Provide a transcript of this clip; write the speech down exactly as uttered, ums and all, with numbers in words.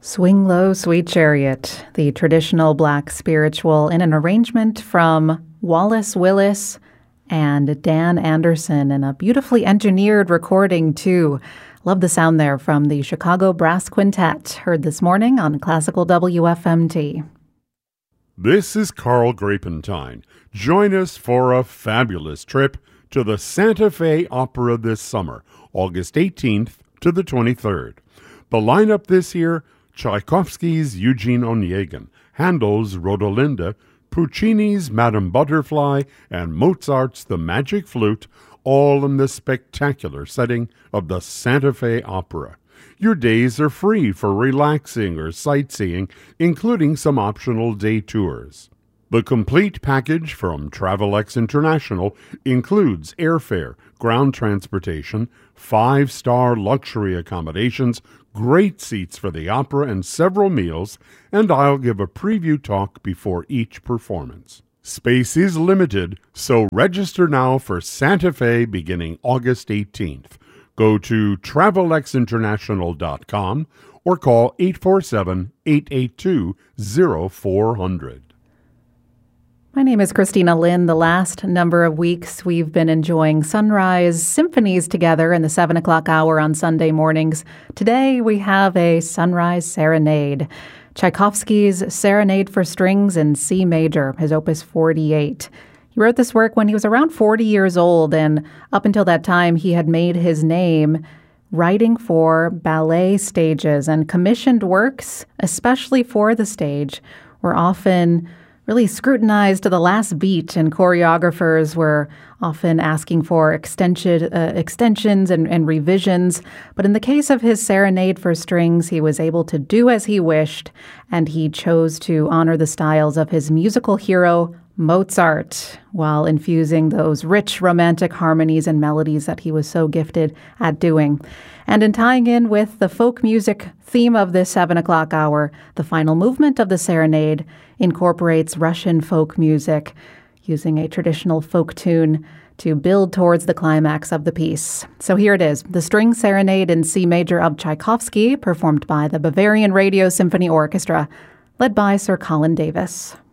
Swing Low, Sweet Chariot, the traditional black spiritual in an arrangement from Wallace Willis and Dan Anderson, and a beautifully engineered recording, too. Love the sound there from the Chicago Brass Quintet, heard this morning on Classical W F M T. This is Carl Grapentine. Join us for a fabulous trip to the Santa Fe Opera this summer, August eighteenth to the twenty-third. The lineup this year: Tchaikovsky's Eugene Onegin, Handel's Rodolinda, Puccini's Madame Butterfly, and Mozart's The Magic Flute, all in the spectacular setting of the Santa Fe Opera. Your days are free for relaxing or sightseeing, including some optional day tours. The complete package from Travelex International includes airfare, ground transportation, five-star luxury accommodations, great seats for the opera, and several meals, and I'll give a preview talk before each performance. Space is limited, so register now for Santa Fe beginning August eighteenth. Go to travelex international dot com or call eight four seven, eight eight two, zero four zero zero. My name is Christina Lynn. The last number of weeks, we've been enjoying sunrise symphonies together in the seven o'clock hour on Sunday mornings. Today, we have a sunrise serenade. Tchaikovsky's Serenade for Strings in C Major, his opus forty-eight. He wrote this work when he was around forty years old, and up until that time, he had made his name writing for ballet stages, and commissioned works, especially for the stage, were often really scrutinized to the last beat, and choreographers were often asking for extension, uh, extensions and, and revisions. But in the case of his Serenade for Strings, he was able to do as he wished, and he chose to honor the styles of his musical hero, Mozart, while infusing those rich romantic harmonies and melodies that he was so gifted at doing. And in tying in with the folk music theme of this seven o'clock hour, the final movement of the serenade incorporates Russian folk music, using a traditional folk tune to build towards the climax of the piece. So here it is, the String Serenade in C Major of Tchaikovsky, performed by the Bavarian Radio Symphony Orchestra, led by Sir Colin Davis.